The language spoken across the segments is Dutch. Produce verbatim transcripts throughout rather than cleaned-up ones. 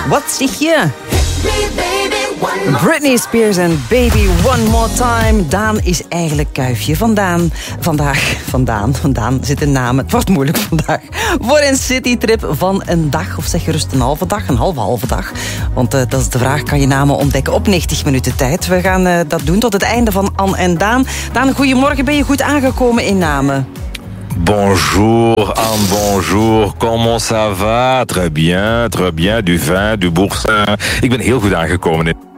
Wat zeg je? Britney Spears en Baby One More Time. Daan is eigenlijk kuifje. Vandaan, vandaag, vandaan, vandaan zit een naam. Het wordt moeilijk vandaag. Voor een citytrip van een dag, of zeg gerust een halve dag, een halve halve dag. Want uh, dat is de vraag, kan je namen ontdekken op negentig minuten tijd. We gaan uh, dat doen tot het einde van Anne en Daan. Daan, goedemorgen, ben je goed aangekomen in namen? Bonjour Anne, bonjour. Comment ça va? Très bien, très bien. Du vin, du boursin. Ik ben heel goed aangekomen in.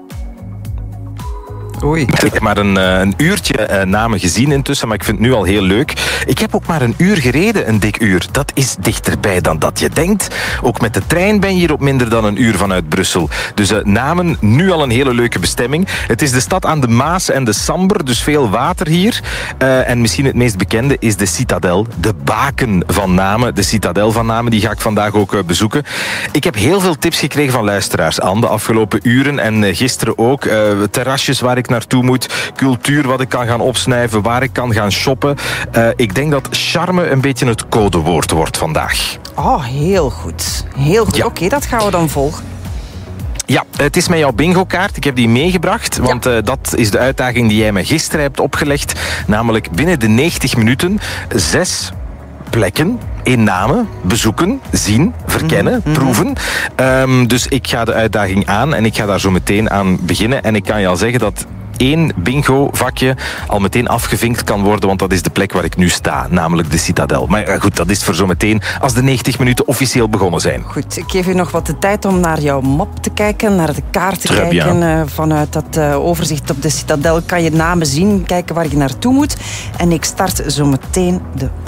Oei. Ik heb maar een, een uurtje uh, namen gezien intussen, maar ik vind het nu al heel leuk. Ik heb ook maar een uur gereden, een dik uur. Dat is dichterbij dan dat je denkt. Ook met de trein ben je hier op minder dan een uur vanuit Brussel. Dus uh, namen, nu al een hele leuke bestemming. Het is de stad aan de Maas en de Samber, dus veel water hier. Uh, en misschien het meest bekende is de Citadel. De baken van namen, de Citadel van namen, die ga ik vandaag ook uh, bezoeken. Ik heb heel veel tips gekregen van luisteraars aan de afgelopen uren en uh, gisteren ook. Uh, terrasjes waar ik naartoe moet, cultuur wat ik kan gaan opsnuiven, waar ik kan gaan shoppen. Uh, ik denk dat charme een beetje het codewoord wordt vandaag. Oh, heel goed. Heel goed. Ja. Oké, okay, dat gaan we dan volgen. Ja, het is met jouw bingo-kaart. Ik heb die meegebracht, want ja. uh, dat is de uitdaging die jij me gisteren hebt opgelegd. Namelijk binnen de negentig minuten zes plekken in namen bezoeken, zien, verkennen, mm-hmm. proeven. Um, dus ik ga de uitdaging aan en ik ga daar zo meteen aan beginnen. En ik kan je al zeggen dat één bingo-vakje al meteen afgevinkt kan worden, want dat is de plek waar ik nu sta, namelijk de Citadel. Maar uh, goed, dat is voor zo meteen als de negentig minuten officieel begonnen zijn. Goed, ik geef u nog wat de tijd om naar jouw map te kijken, naar de kaart te Très kijken. bien. Uh, vanuit dat uh, overzicht op de Citadel kan je namen zien, kijken waar je naartoe moet. En ik start zo meteen de